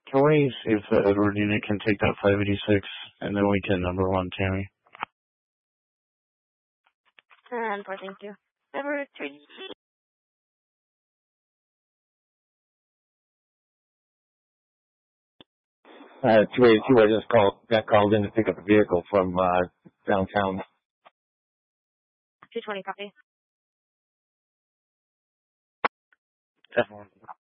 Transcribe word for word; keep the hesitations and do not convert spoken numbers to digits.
Can we see if the Edward unit can take that five eighty-six, and then we can number one Tammy? And four, thank you. Edward, three. Uh, two eighty-two, I just called, got called in to pick up a vehicle from, uh, downtown. two twenty, copy. Definitely.